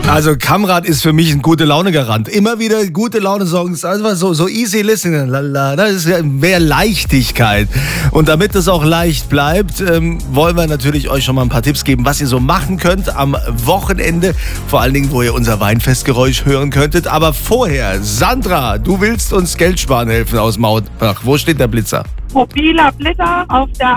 Also Kamrat ist für mich ein Gute-Laune-Garant. Immer wieder gute Laune-Songs, einfach so easy listening. Das ist ja mehr Leichtigkeit. Und damit es auch leicht bleibt, wollen wir natürlich euch schon mal ein paar Tipps geben, was ihr so machen könnt am Wochenende. Vor allen Dingen, wo ihr unser Weinfestgeräusch hören könntet. Aber vorher, Sandra, du willst uns Geld sparen helfen aus Mautbach. Wo steht der Blitzer? Mobiler Blitzer auf der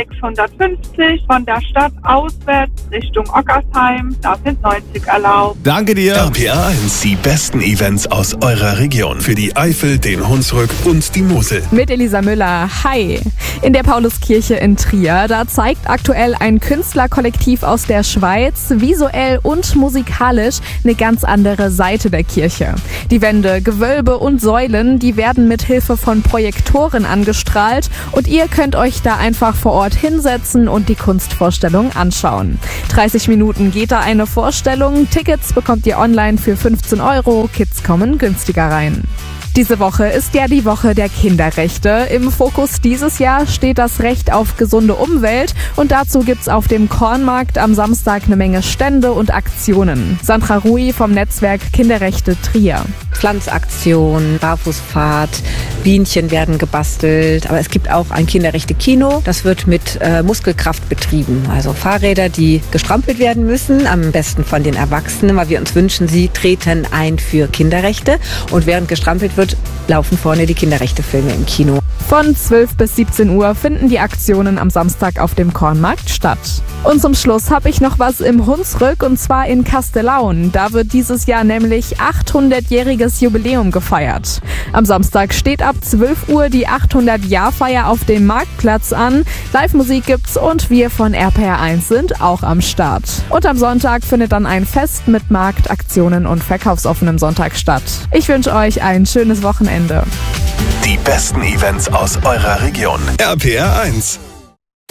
A650 von der Stadt auswärts Richtung Ockersheim. Da sind 90 erlaubt. Danke dir. RPR 1, die besten Events aus eurer Region. Für die Eifel, den Hunsrück und die Mosel. Mit Elisa Müller. Hi. In der Pauluskirche in Trier, da zeigt aktuell ein Künstlerkollektiv aus der Schweiz visuell und musikalisch eine ganz andere Seite der Kirche. Die Wände, Gewölbe und Säulen, die werden mit Hilfe von Projektoren angestrahlt und ihr könnt euch da einfach vor Ort hinsetzen und die Kunstvorstellung anschauen. 30 Minuten geht da eine Vorstellung. Tickets bekommt ihr online für 15 €. Kids kommen günstiger rein. Diese Woche ist ja die Woche der Kinderrechte. Im Fokus dieses Jahr steht das Recht auf gesunde Umwelt und dazu gibt's auf dem Kornmarkt am Samstag eine Menge Stände und Aktionen. Sandra Rui vom Netzwerk Kinderrechte Trier. Pflanzaktion, Barfußfahrt, Bienchen werden gebastelt, aber es gibt auch ein Kinderrechte-Kino. Das wird mit Muskelkraft betrieben, also Fahrräder, die gestrampelt werden müssen, am besten von den Erwachsenen, weil wir uns wünschen, sie treten ein für Kinderrechte und während gestrampelt wird, laufen vorne die Kinderrechte-Filme im Kino. Von 12 bis 17 Uhr finden die Aktionen am Samstag auf dem Kornmarkt statt. Und zum Schluss habe ich noch was im Hunsrück und zwar in Kastellaun. Da wird dieses Jahr nämlich 800-jähriges Jubiläum gefeiert. Am Samstag steht ab 12 Uhr die 800-Jahr-Feier auf dem Marktplatz an. Live-Musik gibt's und wir von RPR 1 sind auch am Start. Und am Sonntag findet dann ein Fest mit Markt, Aktionen und verkaufsoffenem Sonntag statt. Ich wünsche euch ein schönes Wochenende. Die besten Events aus eurer Region. RPR 1.